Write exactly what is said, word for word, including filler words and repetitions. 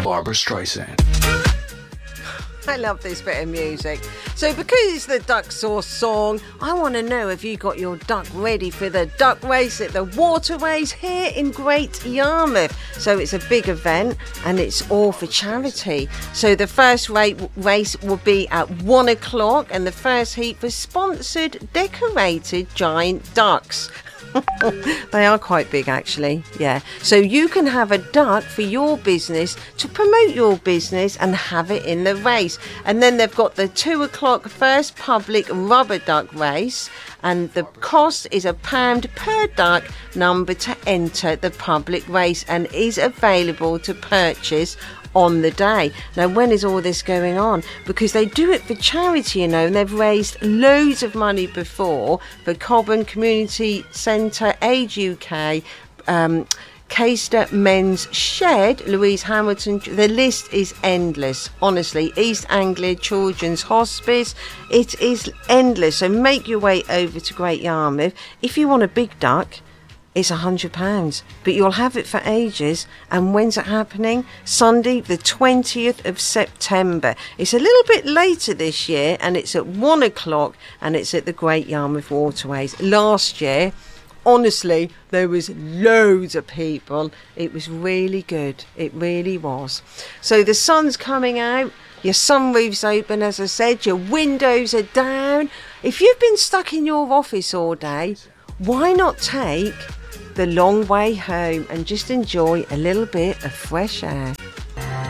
Barbara Streisand. I love this bit of music. So because it's the Duck Sauce song, I want to know if you got your duck ready for the duck race at the Waterways here in Great Yarmouth. So it's a big event and it's all for charity. So the first race will be at one o'clock and the first heat for sponsored decorated giant ducks. They are quite big actually, yeah. So you can have a duck for your business to promote your business and have it in the race. And then they've got the two o'clock first public rubber duck race, and the cost is a pound per duck number to enter the public race and is available to purchase on the day. Now, when is all this going on? Because they do it for charity, you know, and they've raised loads of money before for Cobham Community Centre, Age U K, um, Caister Men's Shed, Louise Hamilton. The list is endless, honestly. East Anglia Children's Hospice, it is endless. So make your way over to Great Yarmouth. If you want a big duck, it's one hundred pounds, but you'll have it for ages. And when's it happening? Sunday, the twentieth of September. It's a little bit later this year, and it's at one o'clock, and it's at the Great Yarmouth Waterways. Last year, honestly, there was loads of people. It was really good. It really was. So the sun's coming out. Your sunroof's open, as I said. Your windows are down. If you've been stuck in your office all day, why not take the long way home and just enjoy a little bit of fresh air?